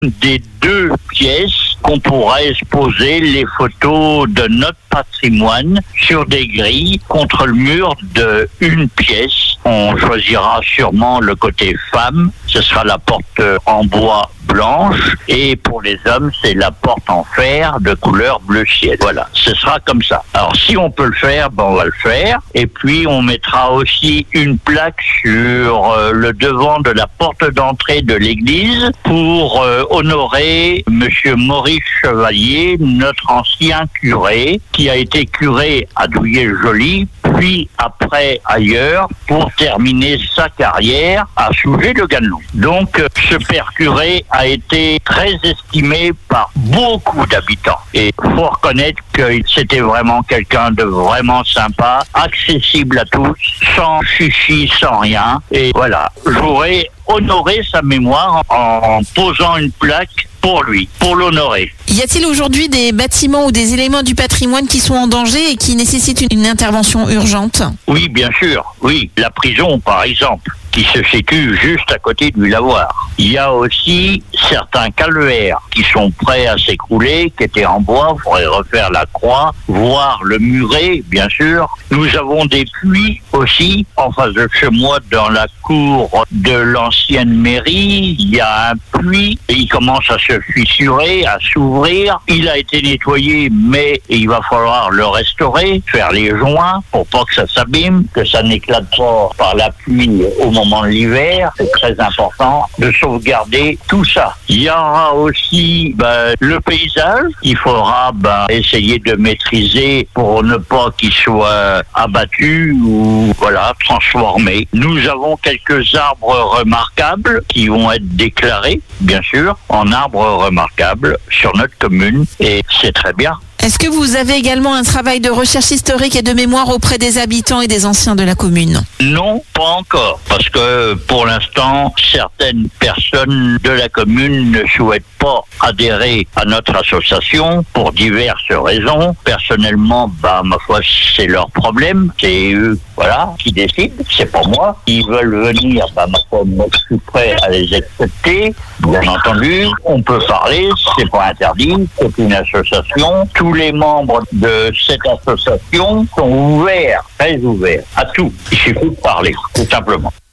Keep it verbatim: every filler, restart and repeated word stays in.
des deux pièces qu'on pourra exposer les photos de notre patrimoine sur des grilles contre le mur de une pièce. On choisira sûrement le côté femme, ce sera la porte en bois blanche, et pour les hommes, c'est la porte en fer de couleur bleu ciel. Voilà, ce sera comme ça. Alors, si on peut le faire, ben on va le faire. Et puis, on mettra aussi une plaque sur euh, le devant de la porte d'entrée de l'église pour euh, honorer Monsieur Maurice Chevalier, notre ancien curé, qui a été curé à Douillet-le-Joli, puis après ailleurs, pour terminer sa carrière à Souget-le-Ganelon. Donc, euh, ce père curé a été très estimé par beaucoup d'habitants. Et il faut reconnaître que c'était vraiment quelqu'un de vraiment sympa, accessible à tous, sans chichi, sans rien. Et voilà, j'aurais honoré sa mémoire en posant une plaque pour lui, pour l'honorer. Y a-t-il aujourd'hui des bâtiments ou des éléments du patrimoine qui sont en danger et qui nécessitent une intervention urgente ? Oui, bien sûr. Oui, la prison, par exemple, qui se situe juste à côté du lavoir. Il y a aussi certains calvaires qui sont prêts à s'écrouler, qui étaient en bois. Il faudrait refaire la croix, voir le muret, bien sûr. Nous avons des puits aussi en face de chez moi, dans la cour de l'ancienne mairie. Il y a un puits, il commence à se fissurer, à s'ouvrir. Il a été nettoyé, mais il va falloir le restaurer, faire les joints pour pas que ça s'abîme, que ça n'éclate pas par la pluie au moment de l'hiver. C'est très important de sauvegarder tout ça. Il y aura aussi ben, le paysage. Il faudra ben, essayer de maîtriser pour ne pas qu'il soit abattu ou voilà transformé. Nous avons quelques arbres remarquables qui vont être déclarés, bien sûr, en arbres remarquables sur notre commune, et c'est très bien. Est-ce que vous avez également un travail de recherche historique et de mémoire auprès des habitants et des anciens de la commune ? Non, pas encore, parce que pour l'instant, certaines personnes de la commune ne souhaitent pas adhérer à notre association pour diverses raisons. Personnellement, bah, ma foi, c'est leur problème, c'est eux, voilà, qui décident, c'est pas moi. Ils veulent venir, bah, ma foi, moi, je suis prêt à les accepter. Bien entendu, on peut parler, c'est pas interdit, c'est une association. Tous les membres de cette association sont ouverts, très ouverts, à tout. Il suffit de parler, tout simplement.